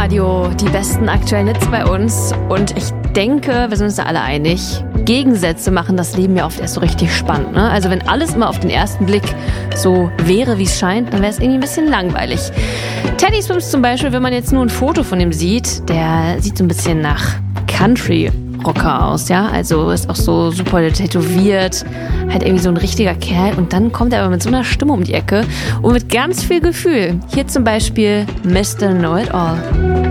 Radio, die besten aktuellen Hits bei uns. Und ich denke, wir sind uns da alle einig, Gegensätze machen das Leben ja oft erst so richtig spannend. Ne? Also wenn alles immer auf den ersten Blick so wäre, wie es scheint, dann wäre es irgendwie ein bisschen langweilig. Teddy Swims zum Beispiel, wenn man jetzt nur ein Foto von ihm sieht, der sieht so ein bisschen nach Country-Rocker aus, ja, also ist auch so super tätowiert, halt irgendwie so ein richtiger Kerl und dann kommt er aber mit so einer Stimme um die Ecke und mit ganz viel Gefühl. Hier zum Beispiel Mr. Know It All.